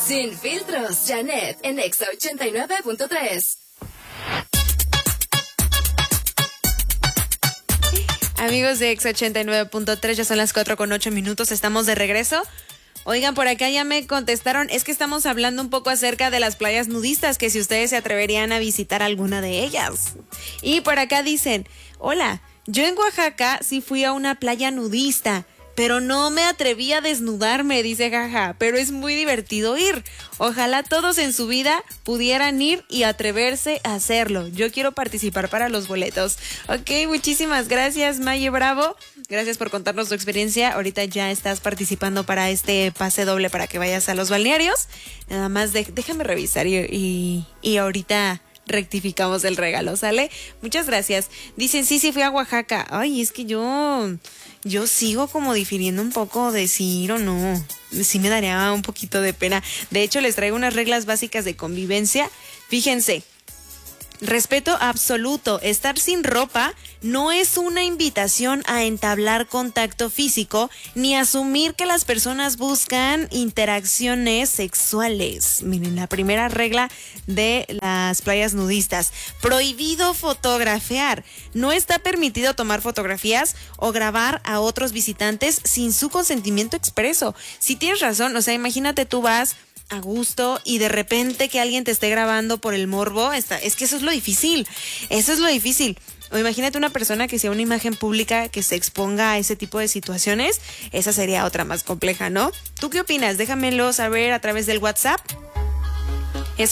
Sin filtros, Janet en Exa 89.3. Amigos de Exa 89.3, ya son las 4:08, estamos de regreso. Oigan, por acá ya me contestaron, es que estamos hablando un poco acerca de las playas nudistas, que si ustedes se atreverían a visitar alguna de ellas. Y por acá dicen, hola, yo en Oaxaca sí fui a una playa nudista, pero no me atreví a desnudarme, dice jaja, pero es muy divertido ir. Ojalá todos en su vida pudieran ir y atreverse a hacerlo. Yo quiero participar para los boletos. Ok, muchísimas gracias, Maye Bravo. Gracias por contarnos tu experiencia. Ahorita ya estás participando para este pase doble para que vayas a los balnearios. Nada más déjame revisar y ahorita rectificamos el regalo, ¿sale? Muchas gracias. Dicen, sí, fui a Oaxaca. Ay, es que yo sigo como difiriendo un poco de si ir o no. Sí me daría un poquito de pena. De hecho, les traigo unas reglas básicas de convivencia. Fíjense, respeto absoluto. Estar sin ropa no es una invitación a entablar contacto físico ni asumir que las personas buscan interacciones sexuales. Miren, la primera regla de las playas nudistas: prohibido fotografiar. No está permitido tomar fotografías o grabar a otros visitantes sin su consentimiento expreso. Si tienes razón, o sea, imagínate, tú vas a gusto y de repente que alguien te esté grabando por el morbo, es que eso es lo difícil. O imagínate una persona que sea una imagen pública que se exponga a ese tipo de situaciones, esa sería otra más compleja, ¿no? ¿Tú qué opinas? Déjamelo saber a través del WhatsApp. Es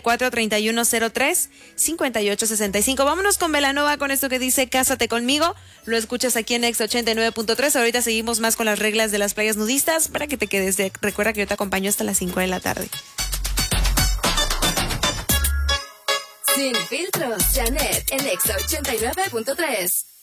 44-3103-5865. Vámonos con Belanova con esto que dice Cásate conmigo. Lo escuchas aquí en Exa 89.3. Ahorita seguimos más con las reglas de las playas nudistas para que te quedes. Recuerda que yo te acompaño hasta las 5 de la tarde. Sin filtros, Janet en Exa 89.3.